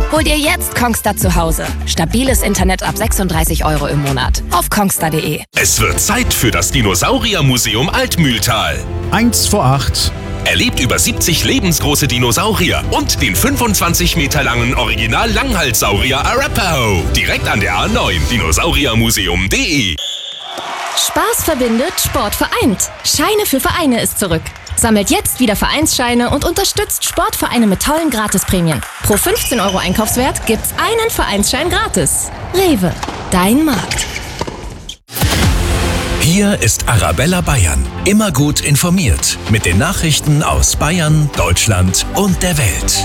Hol dir jetzt Kongstar zu Hause. Stabiles Internet ab 36 € im Monat. Auf kongstar.de. Es wird Zeit für das Dinosauriermuseum Altmühltal. 7:45. Erlebt über 70 lebensgroße Dinosaurier und den 25 Meter langen Original-Langhalssaurier Arapaho. Direkt an der A9, dinosauriermuseum.de. Spaß verbindet, Sport vereint. Scheine für Vereine ist zurück. Sammelt jetzt wieder Vereinsscheine und unterstützt Sportvereine mit tollen Gratisprämien. Pro 15 € Einkaufswert gibt's einen Vereinsschein gratis. Rewe, dein Markt. Hier ist Arabella Bayern. Immer gut informiert. Mit den Nachrichten aus Bayern, Deutschland und der Welt.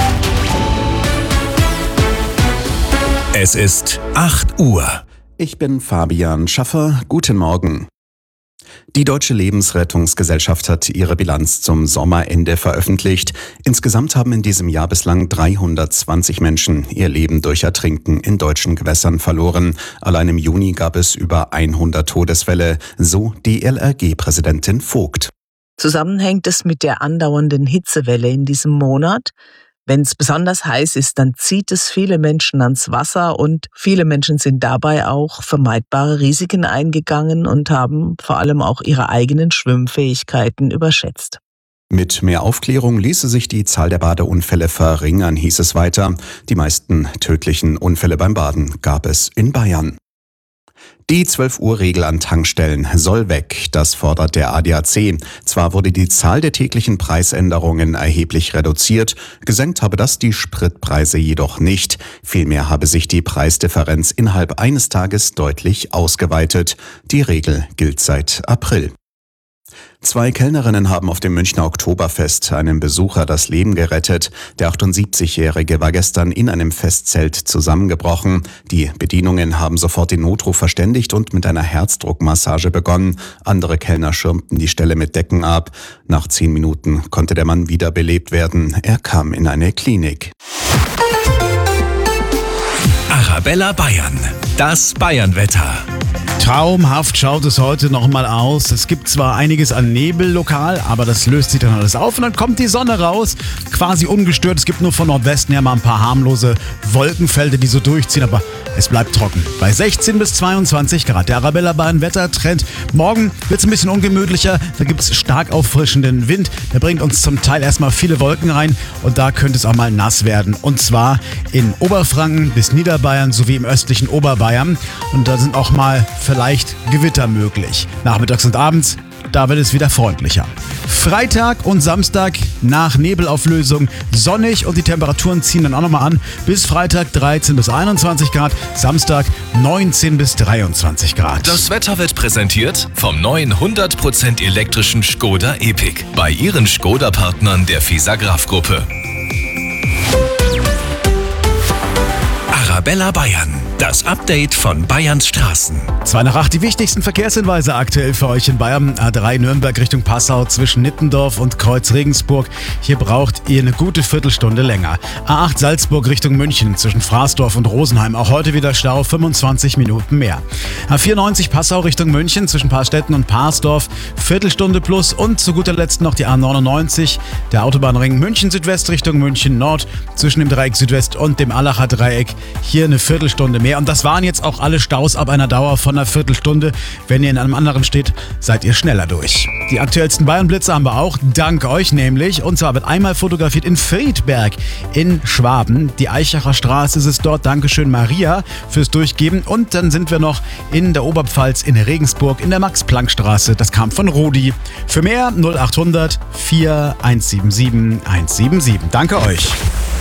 Es ist 8 Uhr. Ich bin Fabian Schaffer. Guten Morgen. Die Deutsche Lebensrettungsgesellschaft hat ihre Bilanz zum Sommerende veröffentlicht. Insgesamt haben in diesem Jahr bislang 320 Menschen ihr Leben durch Ertrinken in deutschen Gewässern verloren. Allein im Juni gab es über 100 Todesfälle, so die LRG-Präsidentin Vogt. Zusammenhängt es mit der andauernden Hitzewelle in diesem Monat. Wenn es besonders heiß ist, dann zieht es viele Menschen ans Wasser und viele Menschen sind dabei auch vermeidbare Risiken eingegangen und haben vor allem auch ihre eigenen Schwimmfähigkeiten überschätzt. Mit mehr Aufklärung ließe sich die Zahl der Badeunfälle verringern, hieß es weiter. Die meisten tödlichen Unfälle beim Baden gab es in Bayern. Die 12-Uhr-Regel an Tankstellen soll weg, das fordert der ADAC. Zwar wurde die Zahl der täglichen Preisänderungen erheblich reduziert, gesenkt habe das die Spritpreise jedoch nicht. Vielmehr habe sich die Preisdifferenz innerhalb eines Tages deutlich ausgeweitet. Die Regel gilt seit April. 2 Kellnerinnen haben auf dem Münchner Oktoberfest einem Besucher das Leben gerettet. Der 78-Jährige war gestern in einem Festzelt zusammengebrochen. Die Bedienungen haben sofort den Notruf verständigt und mit einer Herzdruckmassage begonnen. Andere Kellner schirmten die Stelle mit Decken ab. Nach 10 Minuten konnte der Mann wiederbelebt werden. Er kam in eine Klinik. Arabella Bayern. Das Bayernwetter. Traumhaft schaut es heute nochmal aus. Es gibt zwar einiges an Nebel lokal, aber das löst sich dann alles auf und dann kommt die Sonne raus. Quasi ungestört. Es gibt nur von Nordwesten her mal ein paar harmlose Wolkenfelder, die so durchziehen, aber es bleibt trocken. Bei 16 bis 22 Grad. Der Arabella Bayern Wettertrend. Morgen wird es ein bisschen ungemütlicher. Da gibt es stark auffrischenden Wind. Der bringt uns zum Teil erstmal viele Wolken rein und da könnte es auch mal nass werden. Und zwar in Oberfranken bis Niederbayern sowie im östlichen Oberbayern. Und da sind auch mal vielleicht Gewitter möglich. Nachmittags und abends, da wird es wieder freundlicher. Freitag und Samstag nach Nebelauflösung sonnig und die Temperaturen ziehen dann auch nochmal an. Bis Freitag 13 bis 21 Grad, Samstag 19 bis 23 Grad. Das Wetter wird präsentiert vom neuen 100% elektrischen Škoda Epiq bei Ihren Škoda-Partnern der FISA-Graf-Gruppe. Arabella Bayern. Das Update von Bayerns Straßen. 2 nach 8, die wichtigsten Verkehrshinweise aktuell für euch in Bayern. A3 Nürnberg Richtung Passau zwischen Nittendorf und Kreuz Regensburg. Hier braucht ihr eine gute Viertelstunde länger. A8 Salzburg Richtung München zwischen Fraßdorf und Rosenheim. Auch heute wieder Stau, 25 Minuten mehr. A94 Passau Richtung München zwischen Paarstetten und Parsdorf. Viertelstunde plus und zu guter Letzt noch die A99. Der Autobahnring München Südwest Richtung München Nord zwischen dem Dreieck Südwest und dem Allacher Dreieck. Hier eine Viertelstunde mehr. Und das waren jetzt auch alle Staus ab einer Dauer von einer Viertelstunde. Wenn ihr in einem anderen steht, seid ihr schneller durch. Die aktuellsten Bayern-Blitze haben wir auch, dank euch nämlich. Und zwar wird einmal fotografiert in Friedberg in Schwaben. Die Eichacher Straße ist es dort. Dankeschön Maria fürs Durchgeben. Und dann sind wir noch in der Oberpfalz in Regensburg in der Max-Planck-Straße. Das kam von Rudi. Für mehr 0800 4177 177. Danke euch.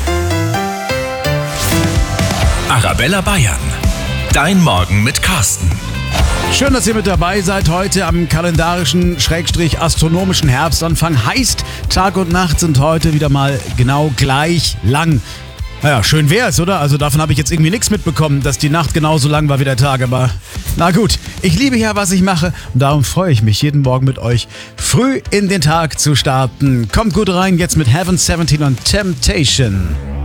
Arabella Bayern. Dein Morgen mit Carsten. Schön, dass ihr mit dabei seid heute am kalendarischen / astronomischen Herbstanfang. Heißt, Tag und Nacht sind heute wieder mal genau gleich lang. Naja, schön wär's, oder? Also davon habe ich jetzt irgendwie nichts mitbekommen, dass die Nacht genauso lang war wie der Tag. Aber na gut, ich liebe ja, was ich mache und darum freue ich mich, jeden Morgen mit euch früh in den Tag zu starten. Kommt gut rein, jetzt mit Heaven 17 und Temptation.